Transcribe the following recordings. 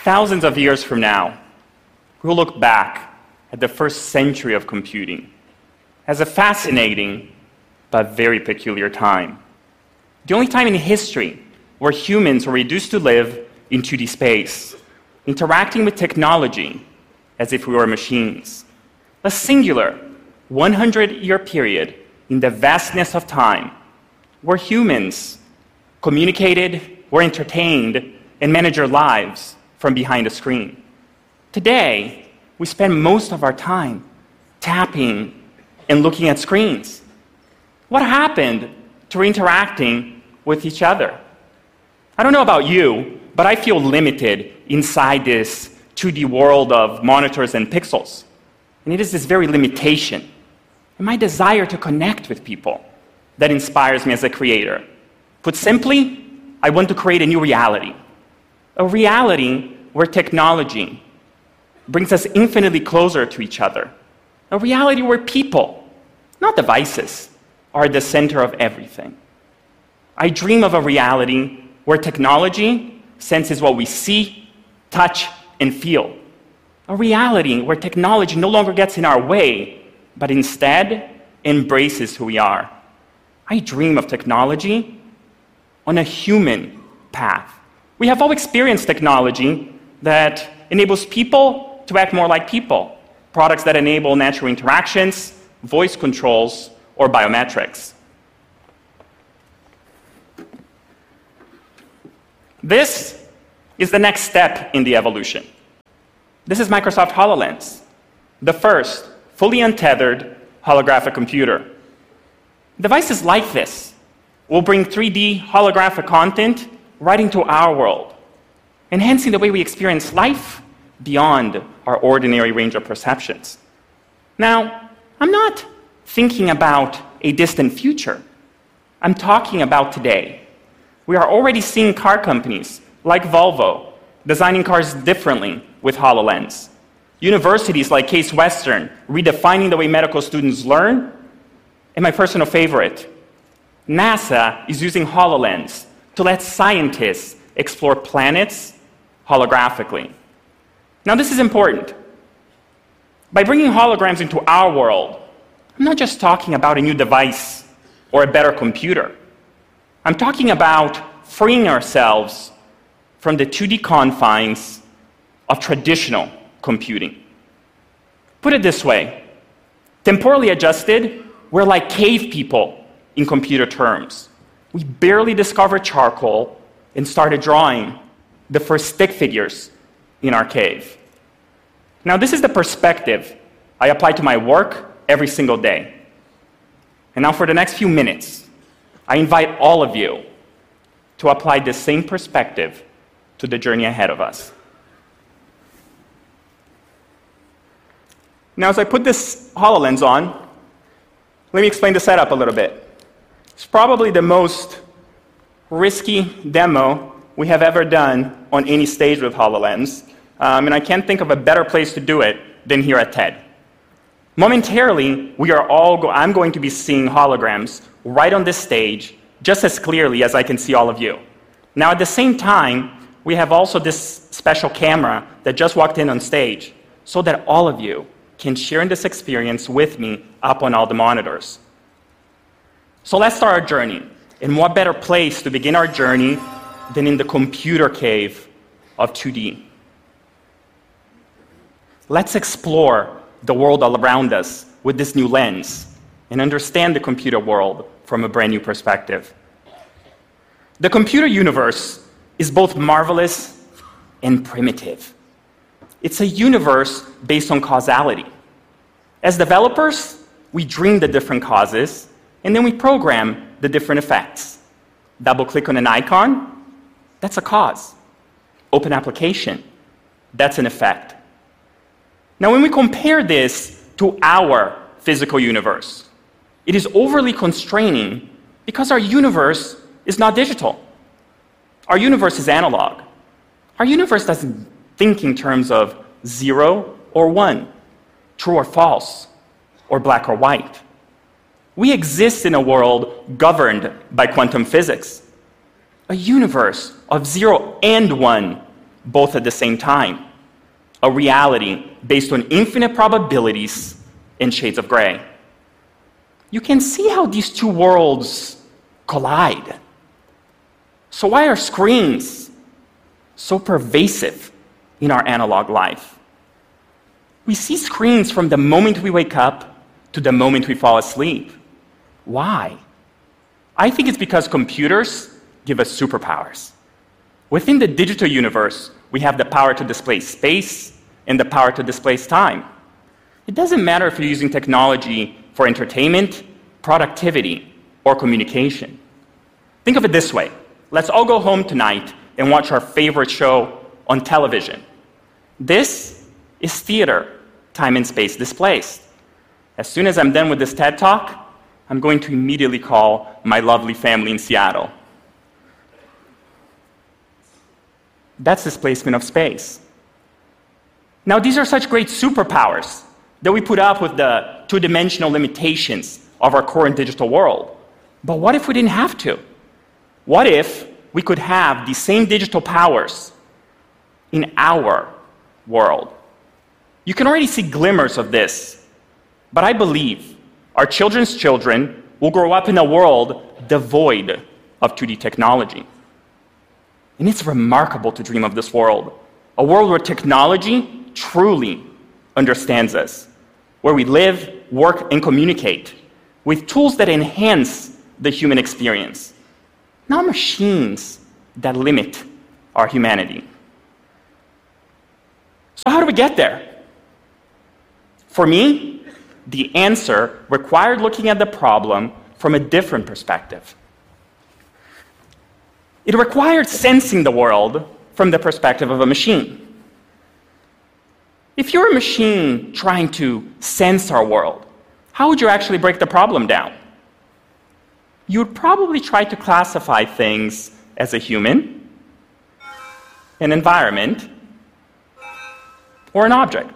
Thousands of years from now, we'll look back at the first century of computing as a fascinating but very peculiar time. The only time in history where humans were reduced to live in 2D space, interacting with technology as if we were machines. A singular 100-year period in the vastness of time where humans communicated, were entertained, and managed their lives from behind a screen. Today, we spend most of our time tapping and looking at screens. What happened to interacting with each other? I don't know about you, but I feel limited inside this 2D world of monitors and pixels. And it is this very limitation and my desire to connect with people that inspires me as a creator. Put simply, I want to create a new reality. A reality where technology brings us infinitely closer to each other. A reality where people, not devices, are at the center of everything. I dream of a reality where technology senses what we see, touch, and feel. A reality where technology no longer gets in our way, but instead embraces who we are. I dream of technology on a human path. We have all experienced technology that enables people to act more like people, products that enable natural interactions, voice controls, or biometrics. This is the next step in the evolution. This is Microsoft HoloLens, the first fully untethered holographic computer. Devices like this will bring 3D holographic content right into our world, enhancing the way we experience life beyond our ordinary range of perceptions. Now, I'm not thinking about a distant future. I'm talking about today. We are already seeing car companies like Volvo designing cars differently with HoloLens. Universities like Case Western redefining the way medical students learn. And my personal favorite, NASA is using HoloLens to let scientists explore planets holographically. Now, this is important. By bringing holograms into our world, I'm not just talking about a new device or a better computer. I'm talking about freeing ourselves from the 2D confines of traditional computing. Put it this way, temporally adjusted, we're like cave people in computer terms. We barely discovered charcoal and started drawing the first stick figures in our cave. Now, this is the perspective I apply to my work every single day. And now for the next few minutes, I invite all of you to apply the same perspective to the journey ahead of us. Now, as I put this HoloLens on, let me explain the setup a little bit. It's probably the most risky demo we have ever done on any stage with HoloLens, and I can't think of a better place to do it than here at TED. Momentarily, I'm going to be seeing holograms right on this stage, just as clearly as I can see all of you. Now, at the same time, we have also this special camera that just walked in on stage, so that all of you can share in this experience with me up on all the monitors. So let's start our journey. And what better place to begin our journey than in the computer cave of 2D? Let's explore the world all around us with this new lens and understand the computer world from a brand new perspective. The computer universe is both marvelous and primitive. It's a universe based on causality. As developers, we dream the different causes, and then we program the different effects. Double-click on an icon, that's a cause. Open application, that's an effect. Now, when we compare this to our physical universe, it is overly constraining because our universe is not digital. Our universe is analog. Our universe doesn't think in terms of 0 or 1, true or false, or black or white. We exist in a world governed by quantum physics, a universe of 0 and 1, both at the same time. A reality based on infinite probabilities and shades of gray. You can see how these two worlds collide. So why are screens so pervasive in our analog life? We see screens from the moment we wake up to the moment we fall asleep. Why? I think it's because computers give us superpowers. Within the digital universe, we have the power to displace space and the power to displace time. It doesn't matter if you're using technology for entertainment, productivity, or communication. Think of it this way. Let's all go home tonight and watch our favorite show on television. This is theater, time and space displaced. As soon as I'm done with this TED Talk, I'm going to immediately call my lovely family in Seattle. That's displacement of space. Now, these are such great superpowers that we put up with the two-dimensional limitations of our current digital world. But what if we didn't have to? What if we could have these same digital powers in our world? You can already see glimmers of this, but I believe our children's children will grow up in a world devoid of 2D technology. And it's remarkable to dream of this world, a world where technology truly understands us, where we live, work, and communicate with tools that enhance the human experience, not machines that limit our humanity. So how do we get there? For me, the answer required looking at the problem from a different perspective. It required sensing the world from the perspective of a machine. If you're a machine trying to sense our world, how would you actually break the problem down? You would probably try to classify things as a human, an environment, or an object.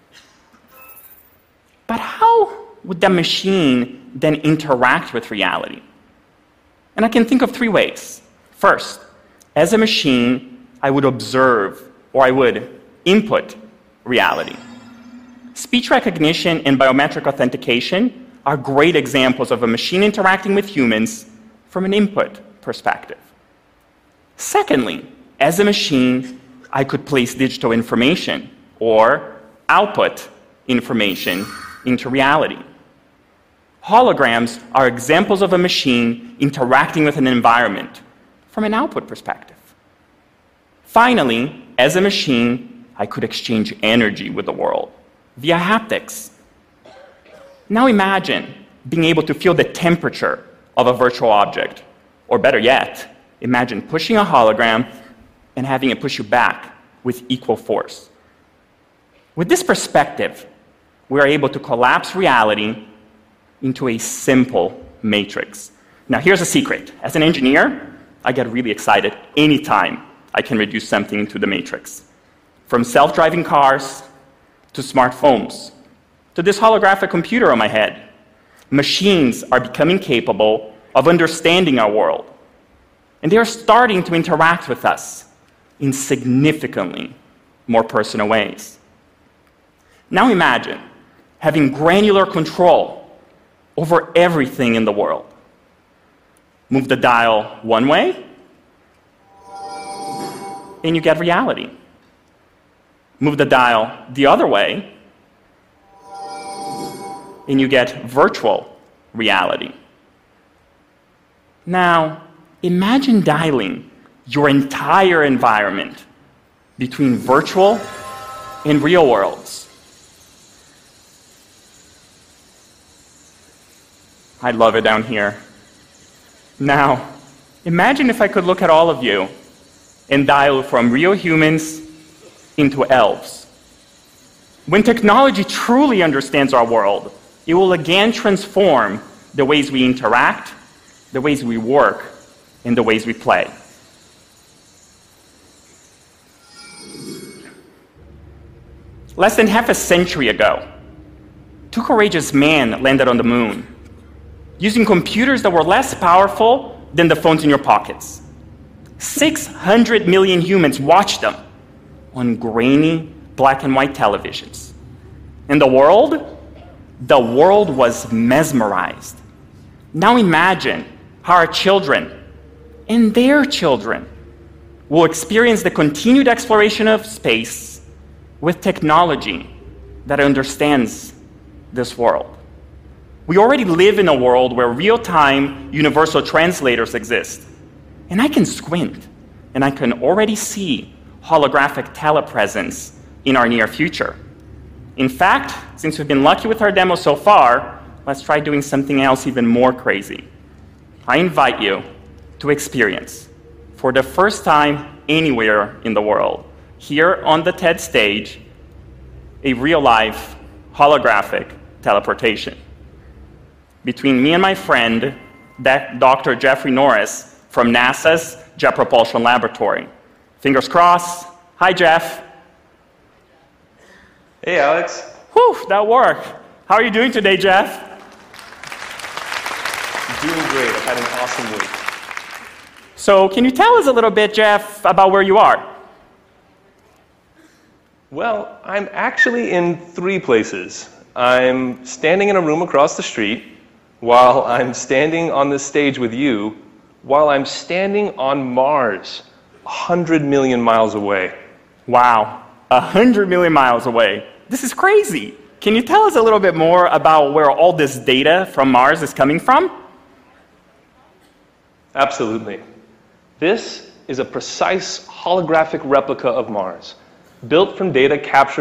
But how would the machine then interact with reality? And I can think of 3 ways. First, as a machine, I would observe or I would input reality. Speech recognition and biometric authentication are great examples of a machine interacting with humans from an input perspective. Secondly, as a machine, I could place digital information or output information into reality. Holograms are examples of a machine interacting with an environment from an output perspective. Finally, as a machine, I could exchange energy with the world via haptics. Now imagine being able to feel the temperature of a virtual object, or better yet, imagine pushing a hologram and having it push you back with equal force. With this perspective, we are able to collapse reality into a simple matrix. Now here's a secret. As an engineer, I get really excited anytime I can reduce something into the matrix. From self-driving cars to smartphones to this holographic computer on my head. Machines are becoming capable of understanding our world. And they are starting to interact with us in significantly more personal ways. Now imagine having granular control over everything in the world. Move the dial one way, and you get reality. Move the dial the other way, and you get virtual reality. Now, imagine dialing your entire environment between virtual and real worlds. I love it down here. Now, imagine if I could look at all of you and dial from real humans into elves. When technology truly understands our world, it will again transform the ways we interact, the ways we work, and the ways we play. Less than half a century ago, 2 courageous men landed on the moon using computers that were less powerful than the phones in your pockets. 600 million humans watched them on grainy black and white televisions. And the world was mesmerized. Now imagine how our children and their children will experience the continued exploration of space with technology that understands this world. We already live in a world where real-time universal translators exist. And I can squint, and I can already see holographic telepresence in our near future. In fact, since we've been lucky with our demo so far, let's try doing something else even more crazy. I invite you to experience, for the first time anywhere in the world, here on the TED stage, a real-life holographic teleportation between me and my friend, Dr. Jeffrey Norris from NASA's Jet Propulsion Laboratory. Fingers crossed. Hi, Jeff. Hey, Alex. Whew, that worked. How are you doing today, Jeff? Doing great. I've had an awesome week. So can you tell us a little bit, Jeff, about where you are? Well, I'm actually in 3 places. I'm standing in a room across the street, while I'm standing on this stage with you, while I'm standing on Mars, 100 million miles away. Wow, 100 million miles away. This is crazy. Can you tell us a little bit more about where all this data from Mars is coming from? Absolutely. This is a precise holographic replica of Mars, built from data captured